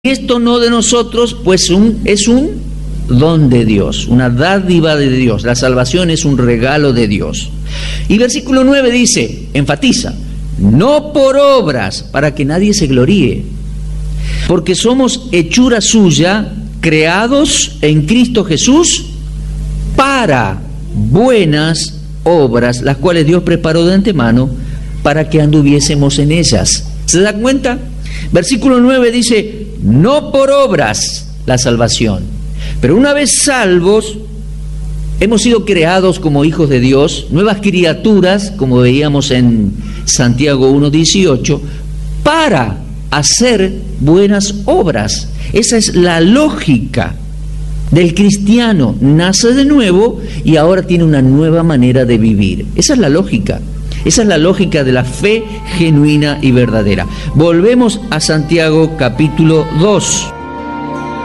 Esto no de nosotros, pues es un don de Dios, una dádiva de Dios. La salvación es un regalo de Dios. Y versículo 9 dice, enfatiza, no por obras para que nadie se gloríe, porque somos hechura suya, creados en Cristo Jesús para buenas obras, las cuales Dios preparó de antemano para que anduviésemos en ellas. ¿Se da cuenta? Versículo 9 dice, no por obras la salvación, pero una vez salvos, hemos sido creados como hijos de Dios, nuevas criaturas, como veíamos en Santiago 1:18, para hacer buenas obras. Esa es la lógica del cristiano. Nace de nuevo y ahora tiene una nueva manera de vivir. Esa es la lógica. Esa es la lógica de la fe genuina y verdadera. Volvemos a Santiago capítulo 2.